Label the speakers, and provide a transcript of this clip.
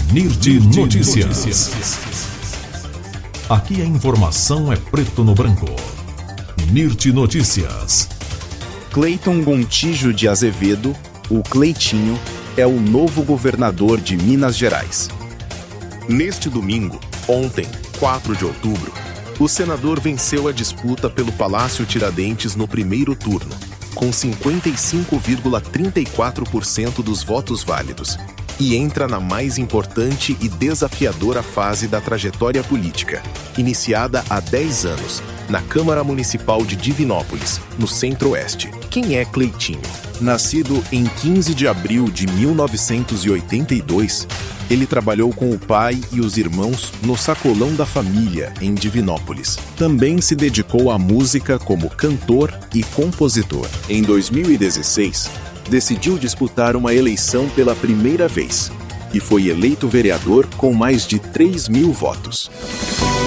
Speaker 1: NIRT Notícias. Aqui a informação é preto no branco. NIRT Notícias.
Speaker 2: Cleiton Gontijo de Azevedo, o Cleitinho, é o novo governador de Minas Gerais.
Speaker 3: Neste domingo, ontem, 4 de outubro, o senador venceu a disputa pelo Palácio Tiradentes no primeiro turno, com 55,34% dos votos válidos, e entra na mais importante e desafiadora fase da trajetória política, iniciada há 10 anos, na Câmara Municipal de Divinópolis, no Centro-Oeste. Quem é Cleitinho? Nascido em 15 de abril de 1982, ele trabalhou com o pai e os irmãos no Sacolão da Família, em Divinópolis. Também se dedicou à música como cantor e compositor. Em 2016, decidiu disputar uma eleição pela primeira vez e foi eleito vereador com mais de 3.000 votos.